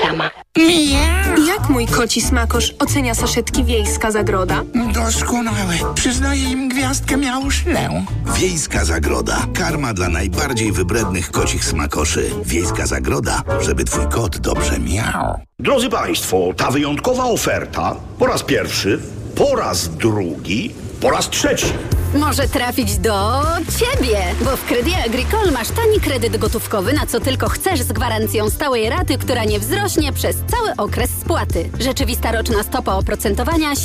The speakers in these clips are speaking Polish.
Reklama. Jak mój koci smakosz ocenia saszetki Wiejska Zagroda? Doskonałe. Przyznaję im gwiazdkę miałuszlę. Wiejska Zagroda. Karma dla najbardziej wybrednych kocich smakoszy. Wiejska Zagroda, żeby twój kot dobrze miał. Drodzy Państwo, ta wyjątkowa oferta po raz pierwszy, po raz drugi, po raz trzeci. Może trafić do Ciebie, bo w Crédit Agricole masz tani kredyt gotówkowy, na co tylko chcesz, z gwarancją stałej raty, która nie wzrośnie przez cały okres spłaty. Rzeczywista roczna stopa oprocentowania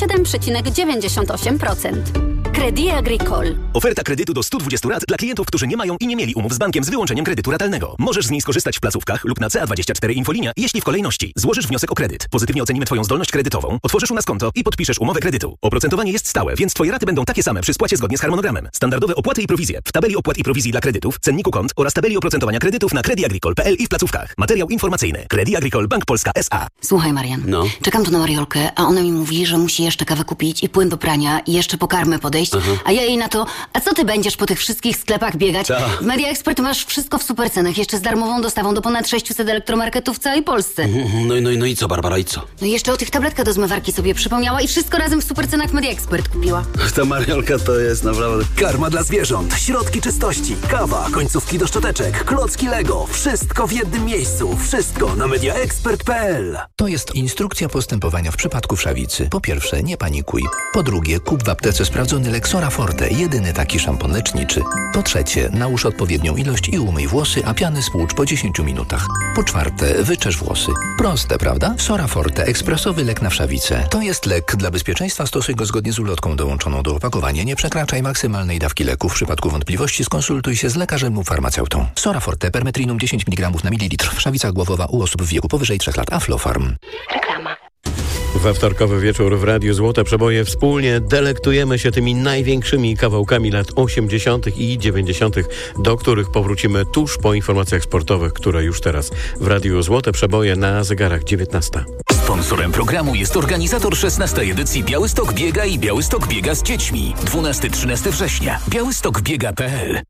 7,98%. Crédit Agricole. Oferta kredytu do 120 rat dla klientów, którzy nie mają i nie mieli umów z bankiem z wyłączeniem kredytu ratalnego. Możesz z niej skorzystać w placówkach lub na CA24 Infolinia, jeśli w kolejności złożysz wniosek o kredyt. Pozytywnie ocenimy Twoją zdolność kredytową, otworzysz u nas konto i podpiszesz umowę kredytu. Oprocentowanie jest stałe, więc Twoje raty będą takie same przy spłacie zgodnie z harmonogramem. Standardowe opłaty i prowizje w tabeli opłat i prowizji dla kredytów, cenniku kont oraz tabeli oprocentowania kredytów na crediagricole.pl i w placówkach. Materiał informacyjny. Crédit Agricole Bank Polska S.A. Słuchaj, Marian, czekam tu na Mariolkę, a ona mi mówi, że musi jeszcze kawę kupić i płyn do prania i jeszcze po karmę podejść, a ja jej na to, a co ty będziesz po tych wszystkich sklepach biegać? W Media Expert masz wszystko w supercenach, jeszcze z darmową dostawą do ponad 600 elektromarketów w całej Polsce. No i co, Barbara, i co? No i jeszcze o tych tabletkach do zmywarki sobie przypomniała i wszystko razem w supercenach Media Expert kupiła. Ta Mariolka to jest naprawdę... Karma dla zwierząt, środki czystości, kawa, końcówki do szczoteczek, klocki Lego. Wszystko w jednym miejscu. Wszystko na mediaexpert.pl. To jest instrukcja postępowania w przypadku wszawicy. Po pierwsze, nie panikuj. Po drugie, kup w aptece sprawdzony Lexora Forte, jedyny taki szampon leczniczy. Po trzecie, nałóż odpowiednią ilość i umyj włosy, a piany spłucz po 10 minutach. Po czwarte, wyczesz włosy. Proste, prawda? Sora Forte, ekspresowy lek na wszawicę. To jest lek. Dla bezpieczeństwa stosuj go zgodnie z ulotką dołączoną do opakowania. Nie przekraczaj maksymalnej dawki leku. W przypadku wątpliwości skonsultuj się z lekarzem lub farmaceutą. Sora Forte, permetrinum 10 mg na mililitr. Wszawica głowowa u osób w wieku powyżej 3 lat. Aflofarm. Reklama. We wtorkowy wieczór w Radiu Złote Przeboje wspólnie delektujemy się tymi największymi kawałkami lat 80. i 90., do których powrócimy tuż po informacjach sportowych, które już teraz w Radiu Złote Przeboje na zegarach 19. Sponsorem programu jest organizator 16. edycji Białystok Biega i Białystok Biega z dziećmi. 12-13 września. białystokbiega.pl.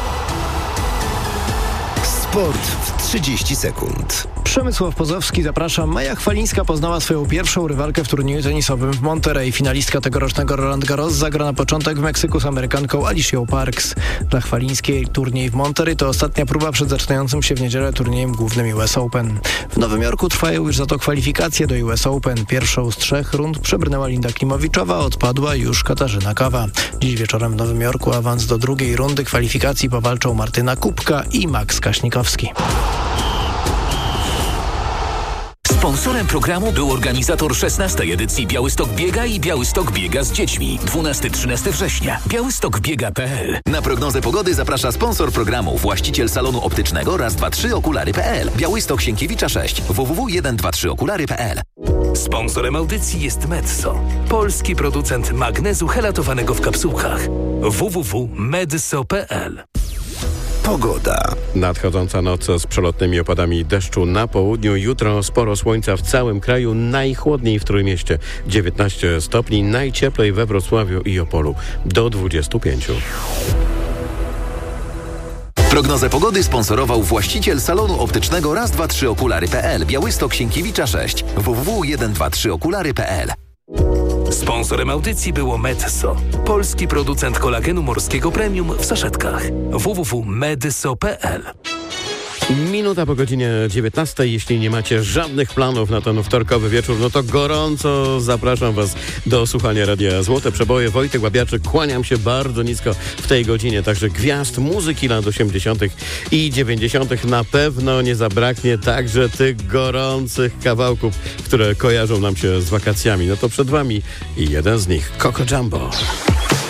Sport w 30 sekund. Przemysław Pozowski, zapraszam. Maja Chwalińska poznała swoją pierwszą rywalkę w turnieju tenisowym w Monterey. Finalistka tegorocznego Roland Garros zagra na początek w Meksyku z Amerykanką Alicią Parks. Dla Chwalińskiej turniej w Monterey to ostatnia próba przed zaczynającym się w niedzielę turniejem głównym US Open. W Nowym Jorku trwają już za to kwalifikacje do US Open. Pierwszą z 3 rund przebrnęła Linda Klimowiczowa, odpadła już Katarzyna Kawa. Dziś wieczorem w Nowym Jorku awans do drugiej rundy kwalifikacji powalczą Martyna Kubka i Max Kaśnikowski. Sponsorem programu był organizator 16. edycji Białystok Biega i Białystok Biega z dziećmi. 12-13 września. białystokbiega.pl. Na prognozę pogody zaprasza sponsor programu, właściciel salonu optycznego Raz, 2, 3 Okulary.pl. Białystok Sienkiewicza 6. www.123okulary.pl. Sponsorem audycji jest Medzo, polski producent magnezu helatowanego w kapsułkach. www.medzo.pl. Pogoda. Nadchodząca noc z przelotnymi opadami deszczu na południu. Jutro sporo słońca w całym kraju. Najchłodniej w Trójmieście 19 stopni. Najcieplej we Wrocławiu i Opolu do 25. Prognozę pogody sponsorował właściciel salonu optycznego Raz, 2, 3 Okulary.pl. Białystok Sienkiewicza 6. www.123okulary.pl. Sponsorem audycji było Medzo, polski producent kolagenu morskiego premium w saszetkach. www.medzo.pl. Minuta po godzinie 19. Jeśli nie macie żadnych planów na ten wtorkowy wieczór, no to gorąco zapraszam Was do słuchania Radia Złote Przeboje. Wojtek Łabiaczyk, kłaniam się bardzo nisko w tej godzinie. Także gwiazd muzyki lat 80. i 90. na pewno nie zabraknie. Także tych gorących kawałków, które kojarzą nam się z wakacjami. No to przed Wami i jeden z nich, Coco Jumbo.